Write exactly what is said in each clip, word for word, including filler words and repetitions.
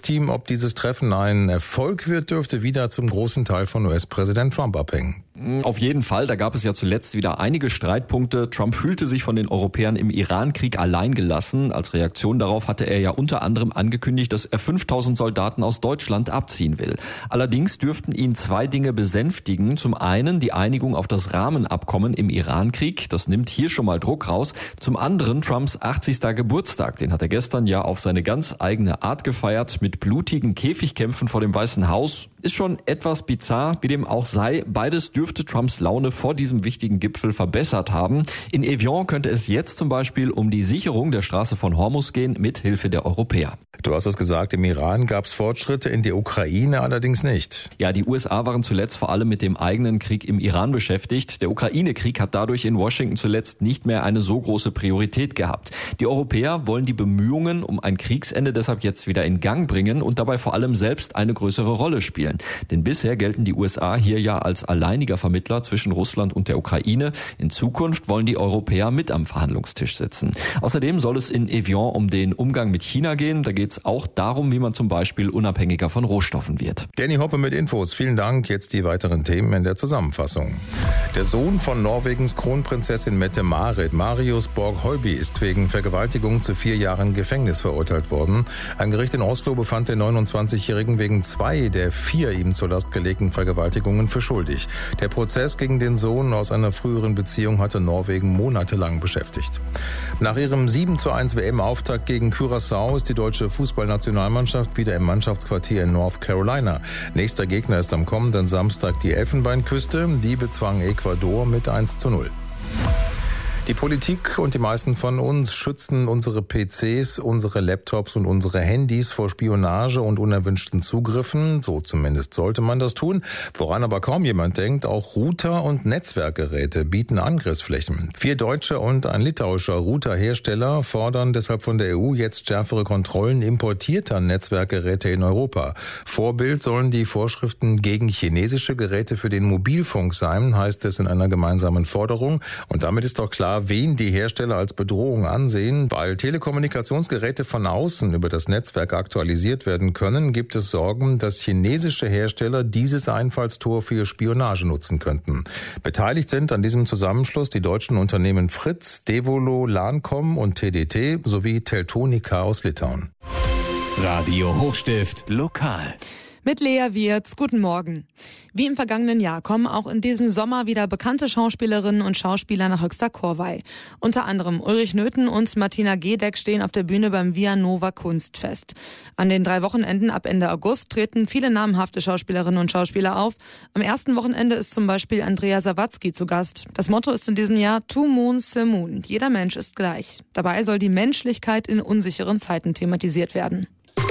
Team, ob dieses Treffen ein Erfolg wird, dürfte wieder zum großen Teil von U S-Präsident Trump abhängen. Auf jeden Fall, da gab es ja zuletzt wieder einige Streitpunkte. Trump fühlte sich von den Europäern im Iran-Krieg allein gelassen. Als Reaktion darauf hatte er ja unter anderem angekündigt, dass er fünftausend Soldaten aus Deutschland abziehen will. Allerdings dürften ihn zwei Dinge besänftigen. Zum einen die Einigung auf das Rahmenabkommen im Iran-Krieg. Das nimmt hier schon mal Druck raus. Zum anderen Trumps achtzigsten Geburtstag. Den hat er gestern ja auf seine ganz eigene Art gefeiert mit blutigen Käfigkämpfen vor dem Weißen Haus. Ist schon etwas bizarr, wie dem auch sei. Beides dürfte Trumps Laune vor diesem wichtigen Gipfel verbessert haben. In Evian könnte es jetzt zum Beispiel um die Sicherung der Straße von Hormuz gehen, mit Hilfe der Europäer. Du hast es gesagt, im Iran gab es Fortschritte, in der Ukraine allerdings nicht. Ja, die U S A waren zuletzt vor allem mit dem eigenen Krieg im Iran beschäftigt. Der Ukraine-Krieg hat dadurch in Washington zuletzt nicht mehr eine so große Priorität gehabt. Die Europäer wollen die Bemühungen um ein Kriegsende deshalb jetzt wieder in Gang bringen und dabei vor allem selbst eine größere Rolle spielen. Denn bisher gelten die U S A hier ja als alleiniger Vermittler zwischen Russland und der Ukraine. In Zukunft wollen die Europäer mit am Verhandlungstisch sitzen. Außerdem soll es in Evian um den Umgang mit China gehen. Da geht es auch darum, wie man zum Beispiel unabhängiger von Rohstoffen wird. Danny Hoppe mit Infos. Vielen Dank. Jetzt die weiteren Themen in der Zusammenfassung. Der Sohn von Norwegens Kronprinzessin Mette-Marit, Marius Borg-Høiby, ist wegen Vergewaltigung zu vier Jahren Gefängnis verurteilt worden. Ein Gericht in Oslo befand den neunundzwanzigjährigen wegen zwei der vier ihm zur Last gelegten Vergewaltigungen für schuldig. Der Prozess gegen den Sohn aus einer früheren Beziehung hatte Norwegen monatelang beschäftigt. Nach ihrem sieben zu eins W M-Auftakt gegen Curaçao ist die deutsche Fußballnationalmannschaft wieder im Mannschaftsquartier in North Carolina. Nächster Gegner ist am kommenden Samstag die Elfenbeinküste. Die bezwang Ecuador mit eins zu null. Die Politik und die meisten von uns schützen unsere P Cs, unsere Laptops und unsere Handys vor Spionage und unerwünschten Zugriffen. So zumindest sollte man das tun. Woran aber kaum jemand denkt, auch Router und Netzwerkgeräte bieten Angriffsflächen. Vier deutsche und ein litauischer Routerhersteller fordern deshalb von der E U jetzt schärfere Kontrollen importierter Netzwerkgeräte in Europa. Vorbild sollen die Vorschriften gegen chinesische Geräte für den Mobilfunk sein, heißt es in einer gemeinsamen Forderung. Und damit ist doch klar, wen die Hersteller als Bedrohung ansehen. Weil Telekommunikationsgeräte von außen über das Netzwerk aktualisiert werden können, gibt es Sorgen, dass chinesische Hersteller dieses Einfallstor für Spionage nutzen könnten. Beteiligt sind an diesem Zusammenschluss die deutschen Unternehmen Fritz, Devolo, Lancom und T D T sowie Teltonika aus Litauen. Radio Hochstift Lokal. Mit Lea Wirz, guten Morgen. Wie im vergangenen Jahr kommen auch in diesem Sommer wieder bekannte Schauspielerinnen und Schauspieler nach Höxter-Korvey. Unter anderem Ulrich Nöthen und Martina Gedeck stehen auf der Bühne beim Via Nova Kunstfest. An den drei Wochenenden ab Ende August treten viele namhafte Schauspielerinnen und Schauspieler auf. Am ersten Wochenende ist zum Beispiel Andrea Sawatzki zu Gast. Das Motto ist in diesem Jahr Two Moons, a Moon. Jeder Mensch ist gleich. Dabei soll die Menschlichkeit in unsicheren Zeiten thematisiert werden.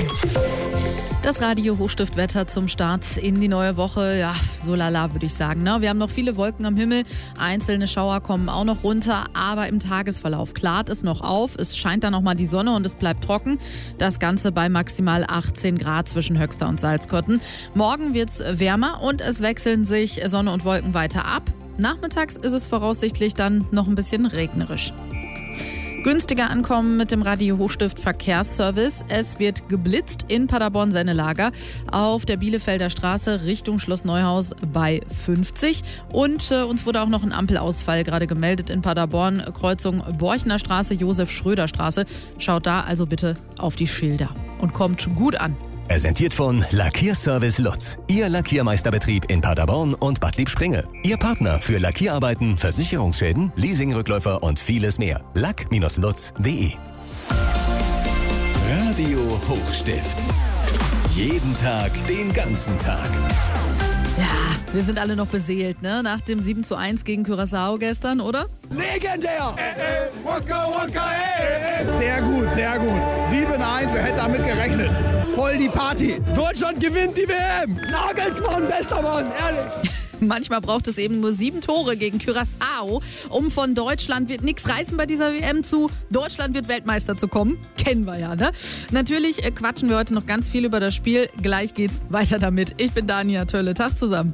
Das Radio Hochstiftwetter zum Start in die neue Woche, ja, so lala würde ich sagen. Ne? Wir haben noch viele Wolken am Himmel, einzelne Schauer kommen auch noch runter, aber im Tagesverlauf klart es noch auf. Es scheint dann nochmal die Sonne und es bleibt trocken. Das Ganze bei maximal achtzehn Grad zwischen Höxter und Salzkotten. Morgen wird's wärmer und es wechseln sich Sonne und Wolken weiter ab. Nachmittags ist es voraussichtlich dann noch ein bisschen regnerisch. Günstiger ankommen mit dem Radio Hochstift Verkehrsservice. Es wird geblitzt in Paderborn-Sennelager auf der Bielefelder Straße Richtung Schloss Neuhaus bei fünfzig. Und äh, uns wurde auch noch ein Ampelausfall gerade gemeldet in Paderborn, Kreuzung Borchner Straße, Josef-Schröder-Straße. Schaut da also bitte auf die Schilder und kommt gut an. Präsentiert von Lackierservice Lutz. Ihr Lackiermeisterbetrieb in Paderborn und Bad Liebspringe. Ihr Partner für Lackierarbeiten, Versicherungsschäden, Leasingrückläufer und vieles mehr. lack Bindestrich lutz punkt de. Radio Hochstift. Jeden Tag, den ganzen Tag. Ja, wir sind alle noch beseelt, ne? Nach dem sieben zu eins gegen Curaçao gestern, oder? Legendär! Äh, äh, waka, waka, äh, äh. Sehr gut, sehr gut. sieben eins, wer hätte damit gerechnet? Voll die Party. Deutschland gewinnt die W M. Nagelsmann, bester Mann, ehrlich. Manchmal braucht es eben nur sieben Tore gegen Curaçao, um von Deutschland wird nichts reißen bei dieser W M zu Deutschland wird Weltmeister zu kommen. Kennen wir ja, ne? Natürlich quatschen wir heute noch ganz viel über das Spiel. Gleich geht's weiter damit. Ich bin Dania Tölle. Tag zusammen.